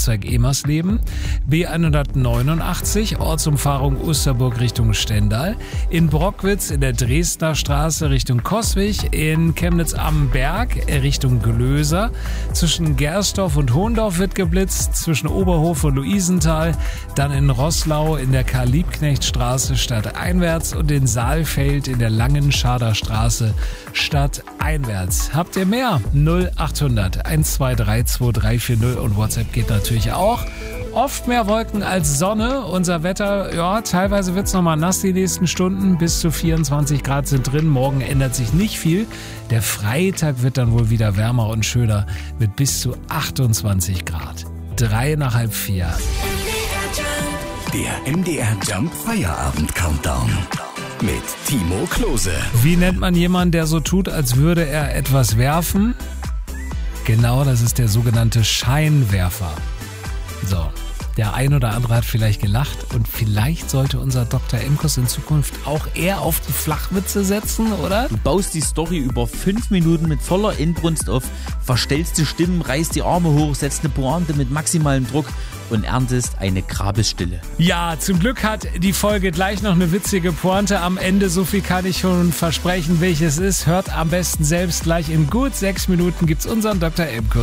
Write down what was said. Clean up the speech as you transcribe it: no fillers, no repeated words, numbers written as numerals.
Fahrzeug Emersleben. B189 Ortsumfahrung Osterburg Richtung Stendal. In Brockwitz in der Dresdner Straße Richtung Coswig. In Chemnitz am Berg Richtung Glöser. Zwischen Gersdorf und Hohendorf wird geblitzt. Zwischen Oberhof und Luisenthal. Dann in Roßlau in der Karl-Liebknecht-Straße stadteinwärts und in Saalfeld in der Langen-Schader Straße stadteinwärts. Habt ihr mehr? 0800 123 2340 und WhatsApp geht natürlich auch. Oft mehr Wolken als Sonne. Unser Wetter, ja, teilweise wird es nochmal nass die nächsten Stunden. Bis zu 24 Grad sind drin. Morgen ändert sich nicht viel. Der Freitag wird dann wohl wieder wärmer und schöner mit bis zu 28 Grad. 3 nach halb 4. Der MDR Jump Feierabend Countdown mit Timo Klose. Wie nennt man jemanden, der so tut, als würde er etwas werfen? Genau, das ist der sogenannte Scheinwerfer. So, der ein oder andere hat vielleicht gelacht und vielleicht sollte unser Dr. Imkus in Zukunft auch eher auf die Flachwitze setzen, oder? Du baust die Story über 5 Minuten mit voller Inbrunst auf, verstellst die Stimmen, reißt die Arme hoch, setzt eine Pointe mit maximalem Druck und erntest eine Grabesstille. Ja, zum Glück hat die Folge gleich noch eine witzige Pointe am Ende. So viel kann ich schon versprechen, welches ist. Hört am besten selbst. Gleich in gut 6 Minuten gibt's unseren Dr. Imkus.